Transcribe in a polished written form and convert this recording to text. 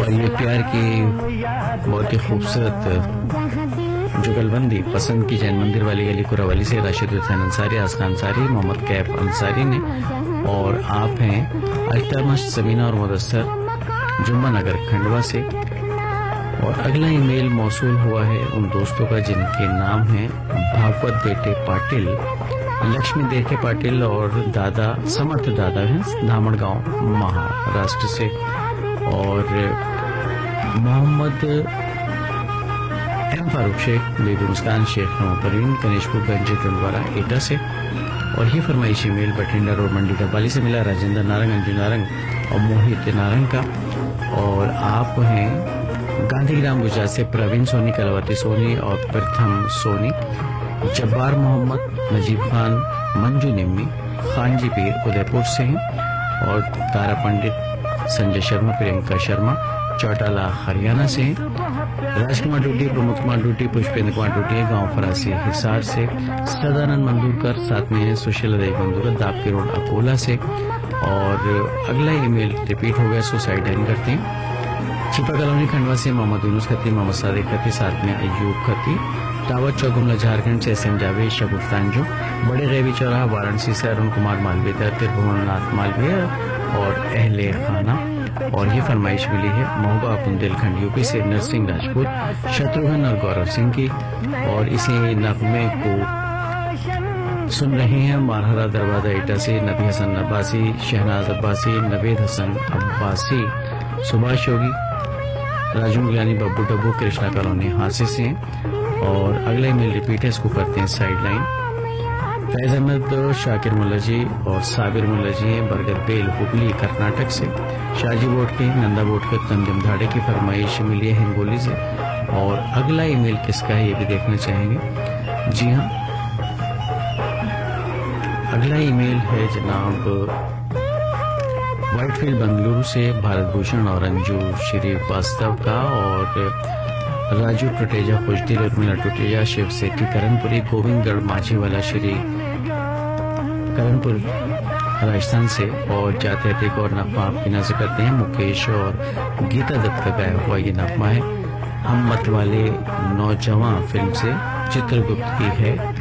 और ये प्यार की बहुत ही खूबसूरत जुगलबंदी पसंद की जैन मंदिर वाली गली कुरावली से राशिद हुसैन अंसारी, आसखान अंसारी, मोहम्मद कैफ अंसारी ने। और आप हैं अल्तमश समीना और मुदस्सर जुम्मा नगर खंडवा से। और अगला ईमेल मौसूल हुआ है उन दोस्तों का जिनके नाम हैं भागवत बेटे पाटिल, लक्ष्मी देखे पाटिल और दादा समर्थ दादा हैं धामणगांव महाराष्ट्र से। और मोहम्मद एम फारूक शेख, बेबी मुस्कान शेख परवीन गणेशपुरगंज डंडवारा एटा से। और ये फरमाइशी मेल बठिंडा रोड मंडी डब्बाली से मिला राजेंद्र नारंग, अंजू नारंग और मोहित नारंग का। और आप हैं गांधीग्राम गुजरात से प्रवीण सोनी, कलवती सोनी और प्रथम सोनी, जब्बार मोहम्मद, नजीब खान, मंजू निम्मी, खानजी पीर उदयपुर से हैं। और तारा पंडित, संजय शर्मा, प्रियंका शर्मा चौटाला हरियाणा से हैं। राजकुमार duty, Pramod Kumar duty, Pushpendra Kumar duty गांव फरासी हिसार से। सदानंद मंदूरकर, साथ में सुशील दई मंदूरकर दापकी रोड अकोला से। और अगला ईमेल रिपीट हो गया, सुसाइड एंड करते हैं छिपा कॉलोनी खंडवा से मोहम्मद यूनुस खत्ती, मोहम्मद सादिक खत्ती, साथ में अयूब खत्ती, टावर चौक गुमला झारखंड से एसएम जावेद, शगुफ्तांजो, बड़े रेवी चौराहा वाराणसी से अरुण कुमार मालवीय, त्रिभुवन नाथ मालवीय और अहले खाना। और ये फरमाइश मिली है महोबा बुंदेलखंड यूपी से नरसिंह राजपूत, शत्रुघ्न और गौरव सिंह की। और इसी नगमे को सुन रहे हैं मारहरा दरवाजा एटा से नबी हसन अब्बासी, शहनाज अब्बासी, नवेद हसन अब्बासी, सुभाष योगी, राजू गिलानी, बब्बू डब्बू, कृष्णा कॉलोनी हांसी से। और अगला ईमेल रिपीट है, इसको करते हैं साइड लाइन। फैज अहमद, शाकिर मुल्ला जी और साबिर मुल्ला जी बरगद बेल हुबली कर्नाटक से। शाहजी बोट के, नंदा बोट के, तमजम धाड़े की फरमाइश मिली है हिंगोली से। और अगला ईमेल किसका है ये भी देखना चाहेंगे। जी हाँ, अगला ईमेल है जनाब व्हाइटफील्ड बंगलुरु से भारत भूषण और अंजू श्रीवास्तव का। और राजू टुटेजा, खुशदिल, उर्मिला टुटेजा, शिव सेठी करणपुरी, गोविंदगढ़ माझीवाला श्री करणपुर राजस्थान से। और जाते थे और नगमा आपकी नजर करते हैं मुकेश और गीता दत्त का गाया हुआ ये नगमा है हम मत वाले नौजवान फिल्म से, चित्रगुप्त की है